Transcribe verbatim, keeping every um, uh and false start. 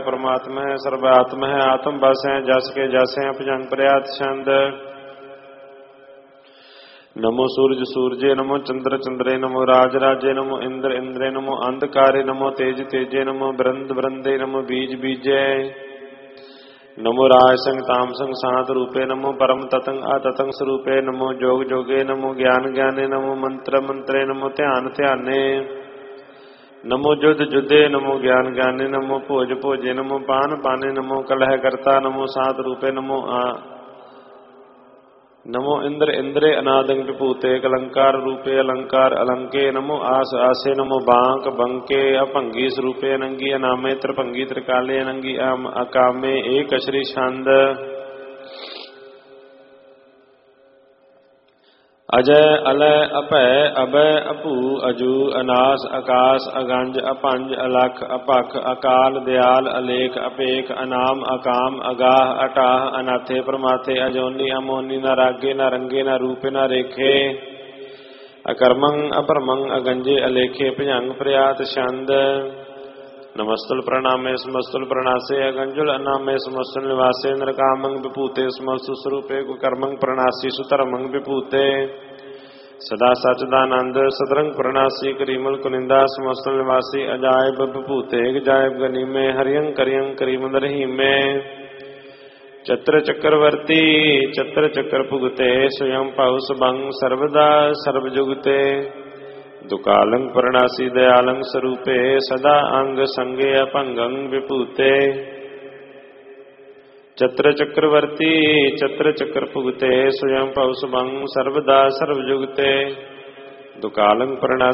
परमात्मा है सर्व आत्मा है आत्म बस है जस के जस है भुजंग प्रयात छंद। नमो सूरज सूरजे नमो चंद्र चंद्रे नमो राज राजे नमो इंद्र इंद्रे नमो अंधकारे नमो तेज तेजे नमो बृंद बृंदे नमो बीज बीजे नमो राज संग ताम संग सात रूपे नमो परम ततंग अततंग स्वरूपे नमो जोग जोगे नमो ज्ञान ज्ञाने नमो मंत्र मंत्रे नमो ध्यान ध्याने नमो जुद जुदे नमो ज्ञान ज्ञाने नमो भोज भोजे नमो पान पाने नमो कलह करता नमो सात रूपे नमो आ नमो इंद्र इंद्रे अनादंग विभूते अलंकार रूपे अलंकार अलंके नमो आस आसे नमो बांक बंके अपंगी स्वरूपे अनंगी अनामे त्रिभंगी त्रिकाले अनंगी अकामे एक श्री छंद। अजय अलय अपय अभय अपू अजू अनास आकाश अगंज अपंज अलख अपख अकाल दयाल अलेख अपेख अनाम अकाम अगाह अटाह अनाथे प्रमाथे अजोनी अमोनी न रागे न रंगे न रूपे न रेखे अकर्मंग अपरमंग अगंजे अलेखे भुजंग प्रयात छंद। नमस्तुल प्रणामे समस्तुल प्रणासे अगंजुल अनामे समस्तुल निवासे नरकामंग विभूते समस्तु स्वरूपे कुकर्मंग प्रणासी सुतरमंग विभूते सदा सचदानंद सदरंग प्रणासी करीमल कुनिंदा समस्तुल निवासी अजायब विभूते जायब गनी में हरियं करियं करीमल रहीम में चत्र चक्रवर्ती चत्र चक्र भुगते स्वयं पाउस भंग सर्वदा सर्वजुगते दुकालंग प्रणासी दयालंग स्वरूपे सदा अंग संगे अपंगं विभूते चत्र चक्रवर्ती चत्र चक्र भुगते स्वयं पौसभंग सर्वदा सर्वजुगते दुकालंग प्रणासी